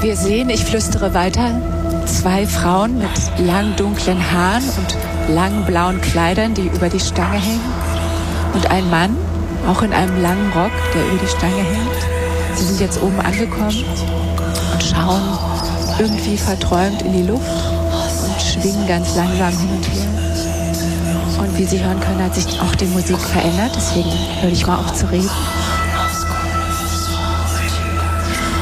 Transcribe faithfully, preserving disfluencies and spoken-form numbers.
Wir sehen, ich flüstere weiter, zwei Frauen mit lang dunklen Haaren und langen blauen Kleidern, die über die Stange hängen. Und ein Mann, auch in einem langen Rock, der über die Stange hängt. Sie sind jetzt oben angekommen und schauen irgendwie verträumt in die Luft und schwingen ganz langsam hin und her. Und wie Sie hören können, hat sich auch die Musik verändert. Deswegen höre ich mal auf zu reden.